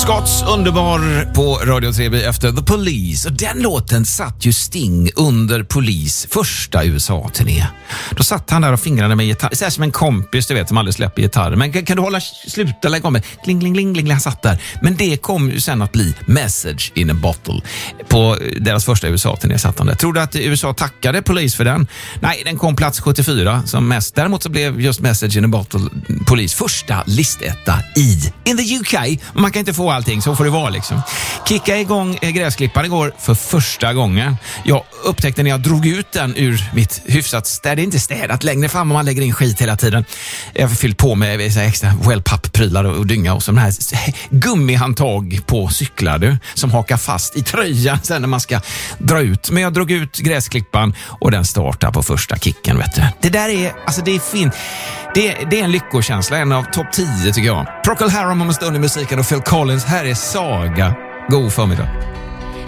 Scotts underbar på Radio 3 efter The Police. Och den låten satt ju Sting under Police första USA-turné. Då satt han där och fingrade med gitarr. Så här som en kompis, du vet, som aldrig släpper gitarr. Men kan du sluta lägga om? Kling, kling, kling, kling, han satt där. Men det kom ju sen att bli Message in a Bottle. På deras första USA-turné satt han där. Tror du att USA tackade Police för den? Nej, den kom plats 74 som mest. Däremot så blev just Message in a Bottle Police första listetta in the UK. Man kan inte få allting, så får det vara liksom. Kicka igång gräsklipparen igår för första gången. Jag upptäckte när jag drog ut den ur mitt hyfsat städ. Det är inte städat längre fram om man lägger in skit hela tiden. Jag har fyllt på med så extra wellpapp-prylar och dynga och sån här gummihandtag på cyklar du, som hakar fast i tröjan sen när man ska dra ut. Men jag drog ut gräsklipparen och den startar på första kicken, vet du. Det där är, alltså det är fint. Det är en lyckokänsla, en av topp 10 tycker jag. Procol Harum om en stund i musiken och Phil Collins. Här är Saga. God förmiddag.